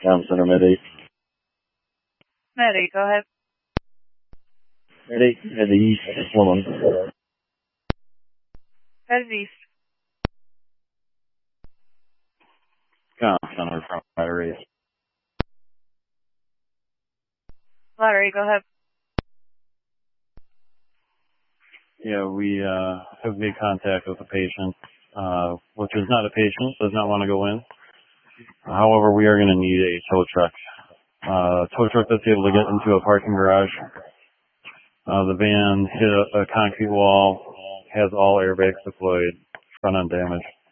Town Center, Med 8. Med 8, go ahead. Med 8, head to east, woman. Head east. Town Center from Ladder 8. Ladder 8, go ahead. Yeah, we have made contact with the patient, which is not a patient, does not want to go in. However, we are going to need a tow truck. Tow truck that's able to get into a parking garage. The van hit a concrete wall, has all airbags deployed, front end damage.